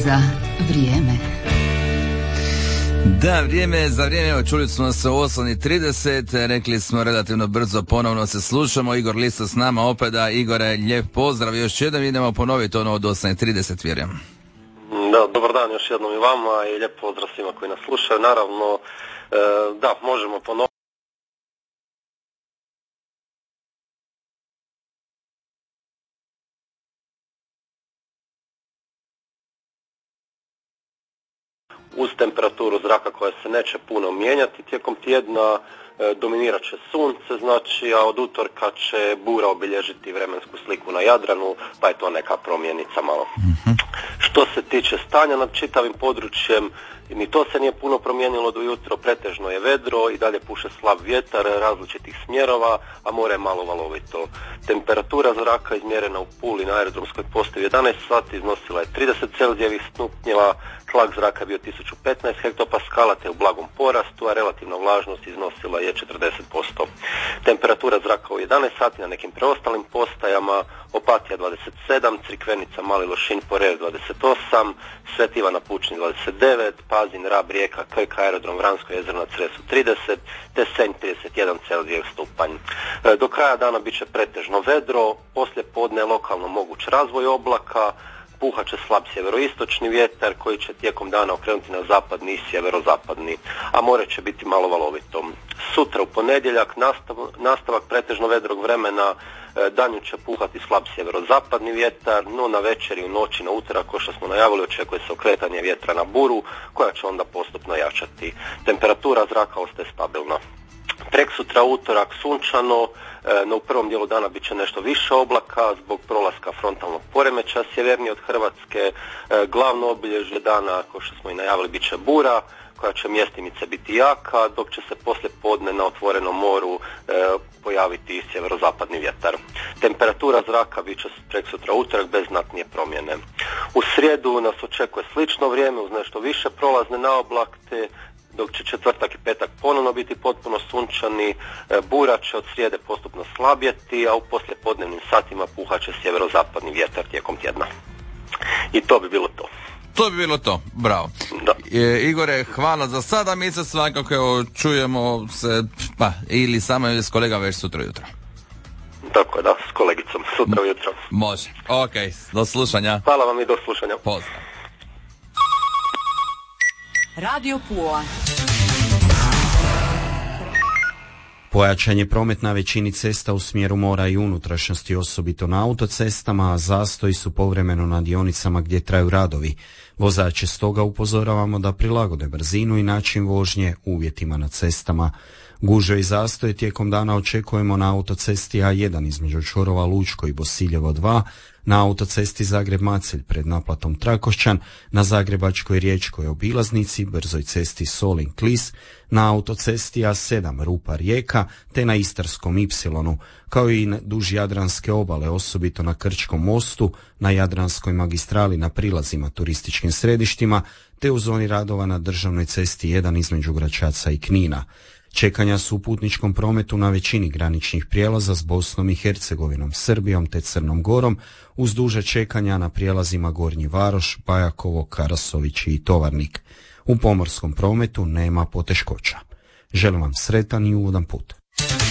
Za vrijeme. Da, za vrijeme, evo čuli smo se u 8:30, rekli smo relativno brzo, ponovno se slušamo, Igor Lista s nama opet, da Igore, lijep pozdrav, još jedan idemo ponoviti ono od 8:30, vjerujem. Da, dobar dan još jednom i vama i lijep pozdrav svima koji nas slušaju, naravno, da, možemo ponoviti. Uz temperaturu zraka koja se neće puno mijenjati tijekom tjedna, dominirat će sunce, znači, a od utorka će bura obilježiti vremensku sliku na Jadranu, pa je to neka promjenica malo. Što se tiče stanja nad čitavim područjem, ni to se nije puno promijenilo do jutro, pretežno je vedro i dalje puše slab vjetar različitih smjerova, a more je malo valovito. Temperatura zraka izmjerena u Puli na aerodromskoj postaji 11 sati iznosila je 30 Celzijevih stupnjeva, tlak zraka je bio 1015 hektopaskala te u blagom porastu, a relativna vlažnost iznosila je 40%. Temperatura zraka u 11 sati na nekim preostalim postajama: Opatija 27, Crikvenica, Mali Lošinj, Poreč 28, Sveti Ivan na Pučini 29, Pazin, Rab, Rijeka, Krk, aerodrom Vransko jezero na Cresu 30, te Senj 31 Celzijev stupanj. Do kraja dana bit će pretežno vedro, poslije podne lokalno moguć razvoj oblaka, puhat će slab sjeveroistočni vjetar koji će tijekom dana okrenuti na zapadni i sjeverozapadni, a more će biti malo valovito. Sutra u ponedjeljak nastavak pretežno vedrog vremena, danju će puhati slab sjeverozapadni vjetar, no na večer i u noći na utorak, kao što smo najavili, očekuje se okretanje vjetra na buru koja će onda postupno jačati. Temperatura zraka ostaje stabilna. Preksutra utorak sunčano, no u prvom dijelu dana bit će nešto više oblaka zbog prolaska frontalnog poremećaja sjevernije od Hrvatske. Glavno obilježje dana, kao što smo i najavili, bit će bura koja će mjestimice biti jaka, dok će se poslije podne na otvorenom moru pojaviti sjeverozapadni vjetar. Temperatura zraka bit će preksutra utorak bez znatnije promjene. U srijedu nas očekuje slično vrijeme uz nešto više prolazne naoblake, dok će četvrtak i petak ponovno biti potpuno sunčani, bura će od srijede postupno slabjeti, a u poslijepodnevnim satima puhat će sjeverozapadni vjetar tijekom tjedna. I to bi bilo to. To bi bilo to, bravo. Da. Igore, hvala za sada, mi se svakako čujemo se, pa, ili samo ili s kolega već sutra jutro. Tako je, da, s kolegicom, sutra ujutro. Može, ok, do slušanja. Hvala vam i do slušanja. Pozdrav. Radio Pula. Pojačan je promet na većini cesta u smjeru mora i unutrašnjosti, osobito na autocestama, a zastoji su povremeno na dionicama gdje traju radovi. Vozače stoga upozoravamo da prilagode brzinu i način vožnje uvjetima na cestama. Gužve i zastoje tijekom dana očekujemo na autocesti A1 između čvorova Lučko i Bosiljevo 2, na autocesti Zagreb-Macelj pred naplatom Trakošćan, na Zagrebačkoj riječkoj obilaznici, brzoj cesti Solin-Klis, na autocesti A7 Rupa-Rijeka te na Istarskom Y, kao i na duž Jadranske obale, osobito na Krčkom mostu, na Jadranskoj magistrali na prilazima turističkim središtima te u zoni radova na državnoj cesti 1 između Gračaca i Knina. Čekanja su u putničkom prometu na većini graničnih prijelaza s Bosnom i Hercegovinom, Srbijom te Crnom Gorom, uz duže čekanja na prijelazima Gornji Varoš, Bajakovo, Karasović i Tovarnik. U pomorskom prometu nema poteškoća. Želim vam sretan i ugodan put.